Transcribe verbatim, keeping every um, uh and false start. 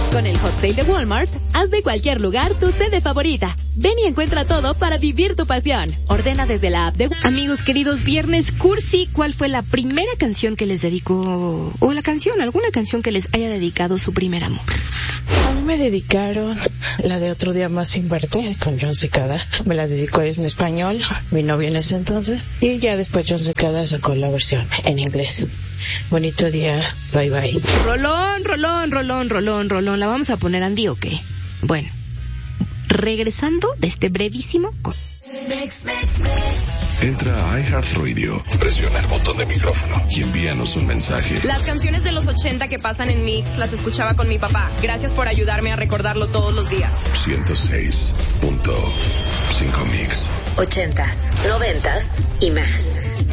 Con el Hot Sale de Walmart, haz de cualquier lugar tu sede favorita. Ven y encuentra todo para vivir tu pasión. Ordena desde la app de... Amigos queridos, viernes cursi, ¿cuál fue la primera canción que les dedicó, o la canción, alguna canción que les haya dedicado su primer amor? A mí me dedicaron la de Otro Día Más Sin Verte con John Cicada. Me la dedicó en español, mi novio en ese entonces, y ya después John Cicada sacó la versión en inglés. Bonito día, bye bye. Rolón, rolón, rolón, rolón, rolón. ¿La vamos a poner Andy o qué? Bueno, regresando de este brevísimo corte. Entra a iHeartRadio, presiona el botón de micrófono y envíanos un mensaje. Las canciones de los ochenta que pasan en Mix las escuchaba con mi papá. Gracias por ayudarme a recordarlo todos los días. ciento seis punto cinco Mix. Ochentas, noventas y más.